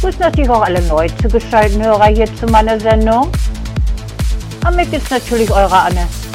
Grüß natürlich auch alle neu zugeschalteten Hörer hier zu meiner Sendung. Am Mic ist natürlich eure Anne.